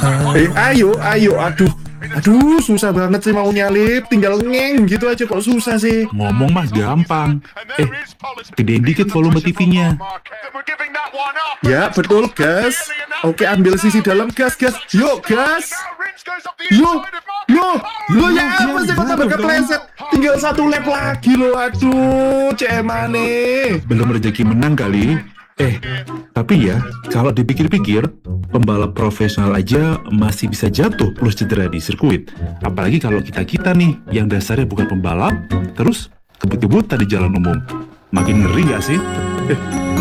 Ayo, aduh, susah banget sih mau nyalip, tinggal ngeng gitu aja kok susah sih. Ngomong mah gampang. Gedein dikit volume TV-nya. Ya, betul, gas. Oke, ambil sisi dalam, gas. Yuk, gas. Yo, ya apa sih kok tambah kepleset? Tinggal satu lap lagi loh, aduh, cemane. Belum rezeki menang kali. Tapi ya, kalau dipikir-pikir, pembalap profesional aja masih bisa jatuh plus cedera di sirkuit. Apalagi kalau kita-kita nih, yang dasarnya bukan pembalap, terus kebut-kebutan di jalan umum. Makin ngeri gak sih?